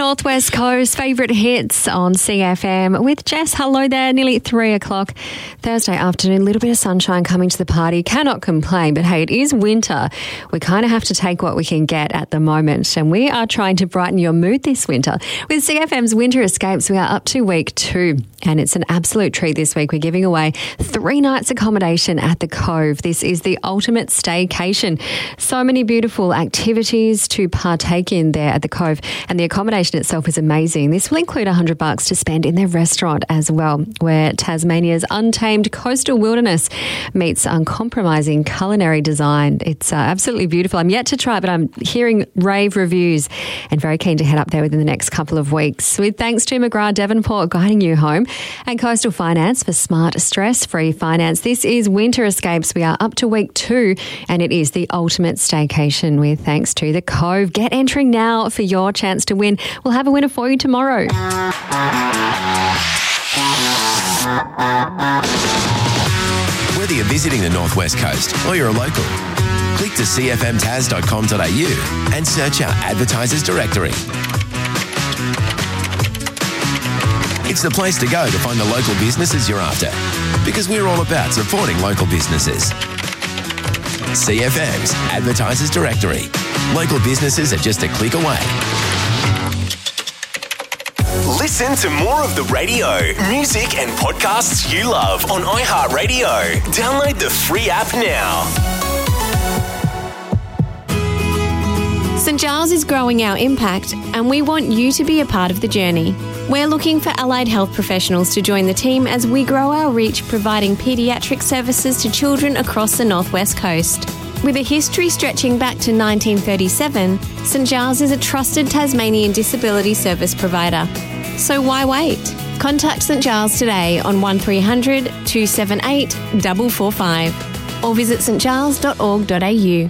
Northwest Coast, favourite hits on CFM with Jess. Hello there, nearly 3 o'clock Thursday afternoon. A little bit of sunshine coming to the party. Cannot complain, but hey, it is winter. We kind of have to take what we can get at the moment, and we are trying to brighten your mood this winter. With CFM's Winter Escapes, we are up to week 2, and it's an absolute treat this week. We're giving away 3 nights accommodation at the Cove. This is the ultimate staycation. So many beautiful activities to partake in there at the Cove, and the accommodation itself is amazing. This will include $100 to spend in their restaurant as well, where Tasmania's untamed coastal wilderness meets uncompromising culinary design. It's absolutely beautiful. I'm yet to try, but I'm hearing rave reviews and very keen to head up there within the next couple of weeks. With thanks to McGrath Devonport guiding you home, and Coastal Finance for smart, stress-free finance. This is Winter Escapes. We are up to week 2, and it is the ultimate staycation with thanks to the Cove. Get entering now for your chance to win. We'll have a winner for you tomorrow. Whether you're visiting the Northwest Coast or you're a local, click to cfmtas.com.au and search our advertisers directory. It's the place to go to find the local businesses you're after, because we're all about supporting local businesses. CFM's Advertisers Directory. Local businesses are just a click away. Listen to more of the radio, music and podcasts you love on iHeartRadio. Download the free app now. St Giles is growing our impact, and we want you to be a part of the journey. We're looking for allied health professionals to join the team as we grow our reach, providing paediatric services to children across the Northwest Coast. With a history stretching back to 1937, St Giles is a trusted Tasmanian disability service provider. So why wait? Contact St Giles today on 1300 278 445 or visit stgiles.org.au.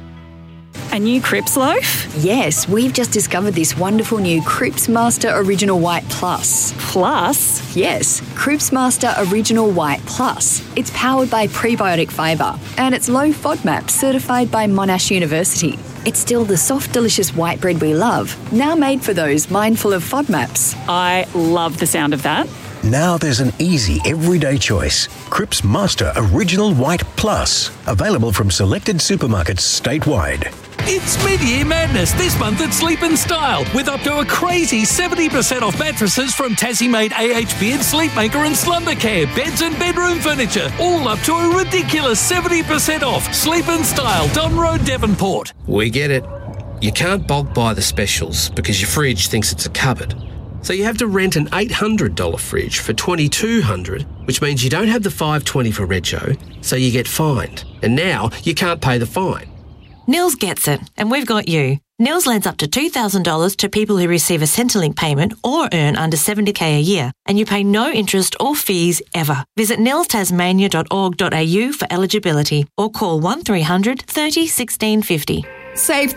A new Cripps loaf? Yes, we've just discovered this wonderful new Cripps Master Original White Plus. Plus? Yes, Cripps Master Original White Plus. It's powered by prebiotic fibre and it's low FODMAP certified by Monash University. It's still the soft, delicious white bread we love, now made for those mindful of FODMAPs. I love the sound of that. Now there's an easy, everyday choice. Cripps Master Original White Plus. Available from selected supermarkets statewide. It's mid-year madness this month at Sleep in Style, with up to a crazy 70% off mattresses from Tassie-made AHP and Sleepmaker and Slumbercare, beds and bedroom furniture, all up to a ridiculous 70% off. Sleep in Style, Don Road, Devonport. We get it. You can't bulk buy the specials because your fridge thinks it's a cupboard. So you have to rent an $800 fridge for $2,200, which means you don't have the $520 for rego, so you get fined. And now you can't pay the fine. Nils gets it, and we've got you. Nils lends up to $2,000 to people who receive a Centrelink payment or earn under $70,000 a year, and you pay no interest or fees ever. Visit nilstasmania.org.au for eligibility or call 1300 30 1650. Save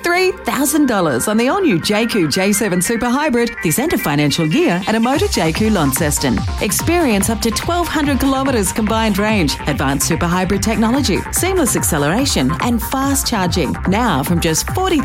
$3,000 on the all-new JQ J7 Super Hybrid this end of financial year at a Motor JQ Launceston. Experience up to 1,200 kilometres combined range, advanced Super Hybrid technology, seamless acceleration and fast charging. Now from just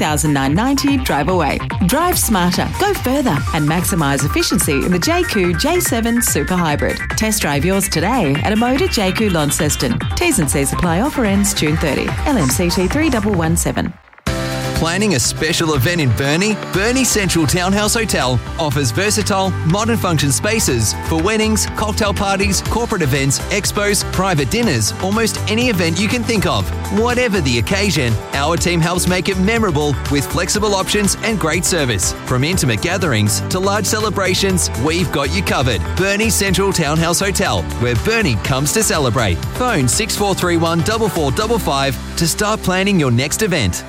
$40,990 drive away. Drive smarter, go further and maximise efficiency in the JQ J7 Super Hybrid. Test drive yours today at a Motor JQ Launceston. T's and C's apply. Offer ends June 30. LMCT 3117. Planning a special event in Burnie? Burnie Central Townhouse Hotel offers versatile, modern function spaces for weddings, cocktail parties, corporate events, expos, private dinners, almost any event you can think of. Whatever the occasion, our team helps make it memorable with flexible options and great service. From intimate gatherings to large celebrations, we've got you covered. Burnie Central Townhouse Hotel, where Burnie comes to celebrate. Phone 6431 4455 to start planning your next event.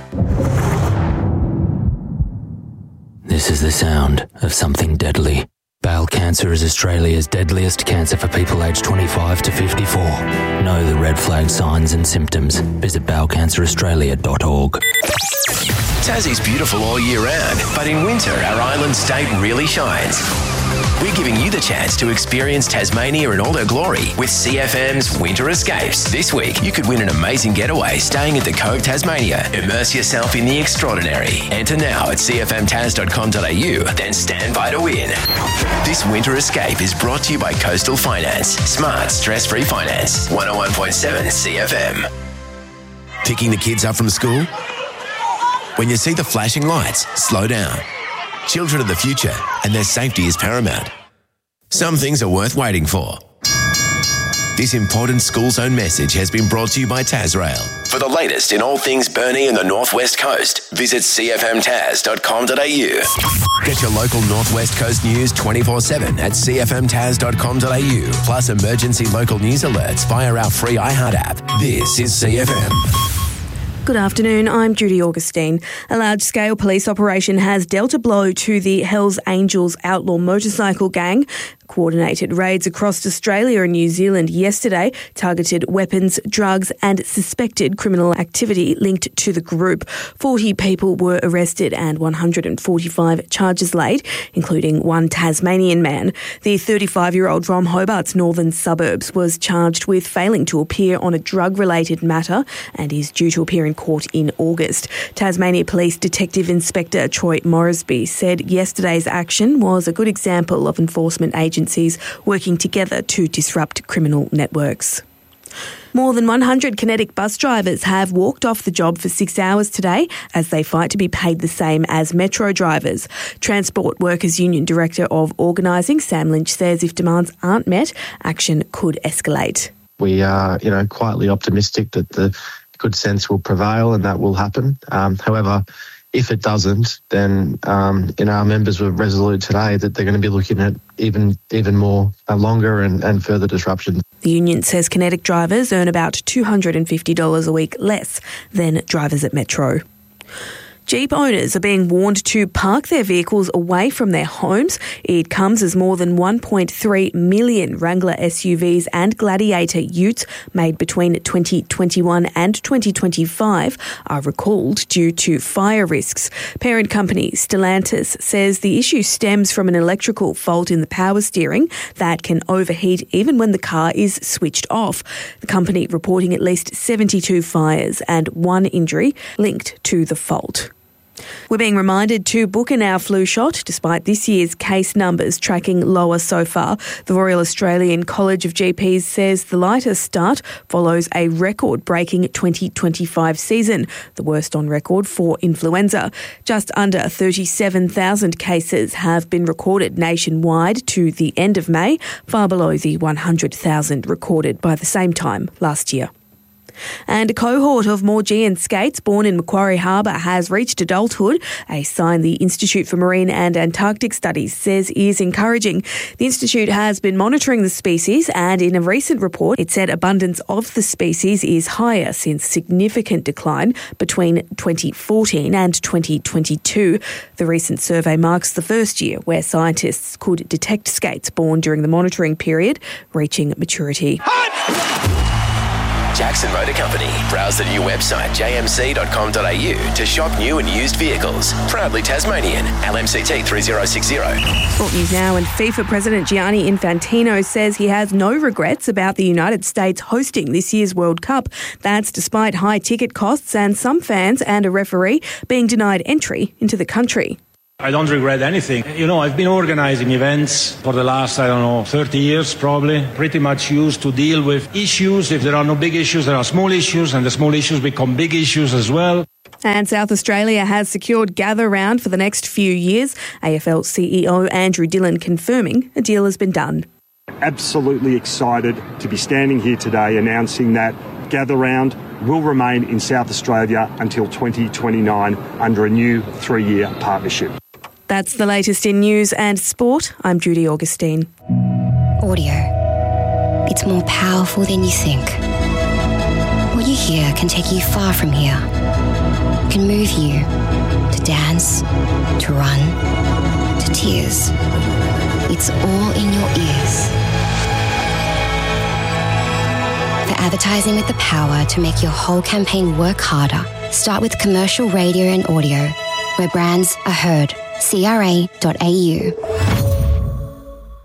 This is the sound of something deadly. Bowel cancer is Australia's deadliest cancer for people aged 25 to 54. Know the red flag signs and symptoms. Visit bowelcanceraustralia.org. Tassie's beautiful all year round, but in winter our island state really shines. We're giving you the chance to experience Tasmania in all her glory with CFM's Winter Escapes. This week, you could win an amazing getaway staying at the Cove Tasmania. Immerse yourself in the extraordinary. Enter now at cfmtas.com.au, then stand by to win. This Winter Escape is brought to you by Coastal Finance. Smart, stress-free finance. 101.7 CFM. Picking the kids up from school? When you see the flashing lights, slow down. Children are the future, and their safety is paramount. Some things are worth waiting for. This important school zone message has been brought to you by Tasrail. For the latest in all things Burnie and the North West Coast, visit cfmtas.com.au. Get your local North West Coast news 24/7 at cfmtas.com.au. Plus emergency local news alerts via our free iHeart app. This is CFM. Good afternoon, I'm Judy Augustine. A large-scale police operation has dealt a blow to the Hells Angels outlaw motorcycle gang. Coordinated raids across Australia and New Zealand yesterday targeted weapons, drugs and suspected criminal activity linked to the group. 40 people were arrested and 145 charges laid, including one Tasmanian man. The 35-year-old from Hobart's northern suburbs was charged with failing to appear on a drug-related matter and is due to appear in court in August. Tasmania Police Detective Inspector Troy Moresby said yesterday's action was a good example of enforcement agencies working together to disrupt criminal networks. More than 100 Kinetic bus drivers have walked off the job for 6 hours today as they fight to be paid the same as Metro drivers. Transport Workers Union Director of Organising, Sam Lynch, says if demands aren't met, action could escalate. We are, quietly optimistic that the good sense will prevail and that will happen. However, if it doesn't, then our members were resolute today that they're going to be looking at even more longer and further disruptions. The union says Kinetic drivers earn about $250 a week less than drivers at Metro. Jeep owners are being warned to park their vehicles away from their homes. It comes as more than 1.3 million Wrangler SUVs and Gladiator utes made between 2021 and 2025 are recalled due to fire risks. Parent company Stellantis says the issue stems from an electrical fault in the power steering that can overheat even when the car is switched off. The company reporting at least 72 fires and one injury linked to the fault. We're being reminded to book an our flu shot despite this year's case numbers tracking lower so far. The Royal Australian College of GPs says the lighter start follows a record-breaking 2025 season, the worst on record for influenza. Just under 37,000 cases have been recorded nationwide to the end of May, far below the 100,000 recorded by the same time last year. And a cohort of Maugean skates born in Macquarie Harbour has reached adulthood, a sign the Institute for Marine and Antarctic Studies says is encouraging. The Institute has been monitoring the species and in a recent report it said abundance of the species is higher since significant decline between 2014 and 2022. The recent survey marks the first year where scientists could detect skates born during the monitoring period reaching maturity. Jackson Motor Company. Browse the new website jmc.com.au to shop new and used vehicles. Proudly Tasmanian. LMCT 3060. Sport News now, and FIFA President Gianni Infantino says he has no regrets about the United States hosting this year's World Cup. That's despite high ticket costs and some fans and a referee being denied entry into the country. I don't regret anything. I've been organising events for the last, 30 years probably. Pretty much used to deal with issues. If there are no big issues, there are small issues, and the small issues become big issues as well. And South Australia has secured Gather Round for the next few years. AFL CEO Andrew Dillon confirming a deal has been done. Absolutely excited to be standing here today announcing that Gather Round will remain in South Australia until 2029 under a new 3-year partnership. That's the latest in news and sport. I'm Judy Augustine. Audio. It's more powerful than you think. What you hear can take you far from here. It can move you to dance, to run, to tears. It's all in your ears. For advertising with the power to make your whole campaign work harder, start with commercial radio and audio, where brands are heard. CRA.au.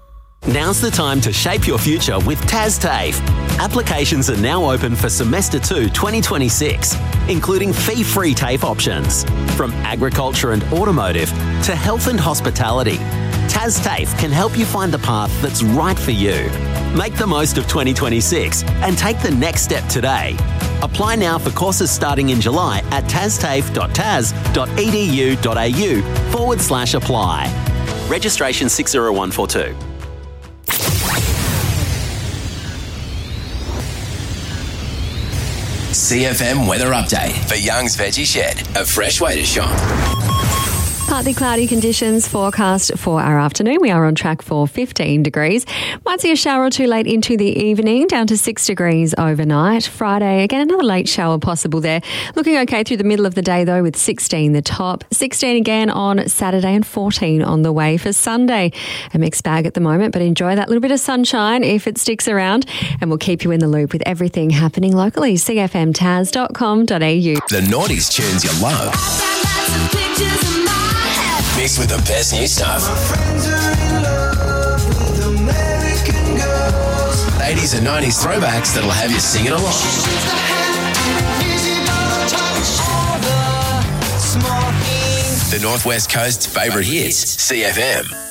Now's the time to shape your future with TasTAFE. Applications are now open for Semester 2 2026, including fee-free TAFE options. From agriculture and automotive to health and hospitality, TasTAFE can help you find the path that's right for you. Make the most of 2026 and take the next step today. Apply now for courses starting in July at tastafe.tas.edu.au/apply. Registration 60142. CFM weather update for Young's Veggie Shed, a fresh way to shop. Partly cloudy conditions forecast for our afternoon. We are on track for 15 degrees. Might see a shower or two late into the evening, down to 6 degrees overnight. Friday, again, another late shower possible there. Looking okay through the middle of the day, though, with 16 the top. 16 again on Saturday and 14 on the way for Sunday. A mixed bag at the moment, but enjoy that little bit of sunshine if it sticks around. And we'll keep you in the loop with everything happening locally. cfmtaz.com.au. The noughties tunes you love, mixed with the best new stuff. 80s and 90s throwbacks that'll have you singing along. The Northwest Coast's favourite hits, CFM.